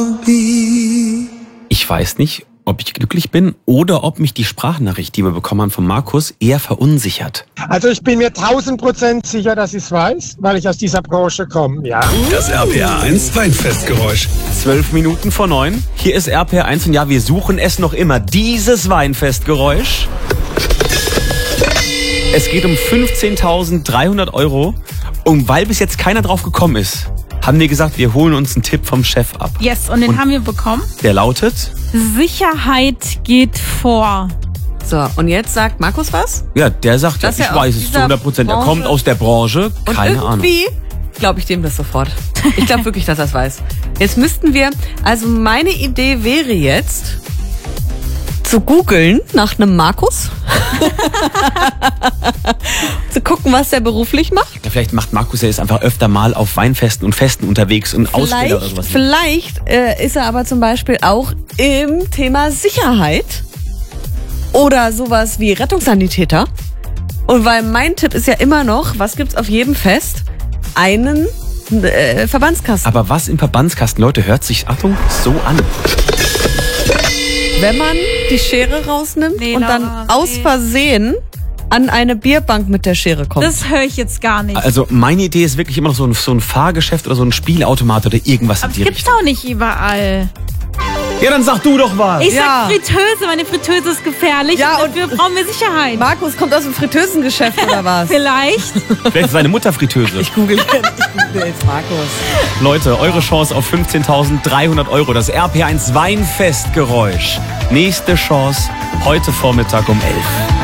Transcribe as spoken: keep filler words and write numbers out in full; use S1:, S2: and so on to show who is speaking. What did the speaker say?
S1: Ich weiß nicht, ob ich glücklich bin oder ob mich die Sprachnachricht, die wir bekommen haben von Markus, eher verunsichert.
S2: Also ich bin mir tausend Prozent sicher, dass ich es weiß, weil ich aus dieser Branche komme, ja.
S3: Das R P R eins Weinfestgeräusch.
S1: Zwölf Minuten vor neun. Hier ist R P R eins und ja, wir suchen es noch immer. Dieses Weinfestgeräusch. Es geht um fünfzehntausenddreihundert Euro. Und weil bis jetzt keiner drauf gekommen ist, haben wir gesagt, wir holen uns einen Tipp vom Chef ab.
S4: Yes, und den und haben wir bekommen.
S1: Der lautet?
S4: Sicherheit geht vor.
S5: So, und jetzt sagt Markus was?
S1: Ja, der sagt, ja, ich weiß es zu hundert Prozent. Er kommt aus der Branche, keine Ahnung.
S5: Und irgendwie glaube ich dem das sofort. Ich glaube wirklich, dass er es weiß. Jetzt müssten wir, also meine Idee wäre jetzt, zu googeln nach einem Markus. Zu gucken, was der beruflich macht.
S1: Ja, vielleicht macht Markus ja jetzt einfach öfter mal auf Weinfesten und Festen unterwegs und Aussteller oder sowas.
S5: Vielleicht äh, ist er aber zum Beispiel auch im Thema Sicherheit oder sowas wie Rettungssanitäter. Und weil mein Tipp ist ja immer noch, was gibt's auf jedem Fest? Einen äh, Verbandskasten.
S1: Aber was im Verbandskasten, Leute, hört sich, Achtung, so an.
S5: Wenn man die Schere rausnimmt
S4: nee,
S5: und dann
S4: Laura,
S5: aus
S4: nee.
S5: Versehen an eine Bierbank mit der Schere kommt.
S4: Das höre ich jetzt gar nicht.
S1: Also meine Idee ist wirklich immer noch so ein, so ein Fahrgeschäft oder so ein Spielautomat oder irgendwas
S4: Aber
S1: in die
S4: das gibt's
S1: Richtung.
S4: auch nicht überall.
S1: Ja, dann sag du doch was.
S4: Ich
S5: Ja.
S4: sag Fritteuse, meine Fritteuse ist gefährlich
S5: Ja,
S4: und
S5: und-
S4: dafür brauchen wir Sicherheit.
S5: Markus kommt aus dem Fritteusengeschäft oder was?
S4: Vielleicht.
S1: Vielleicht ist seine Mutter Fritteuse.
S5: Ich google jetzt, ich google jetzt Markus.
S1: Leute, eure Chance auf fünfzehntausenddreihundert Euro. Das R P R eins Weinfestgeräusch. Nächste Chance heute Vormittag um elf.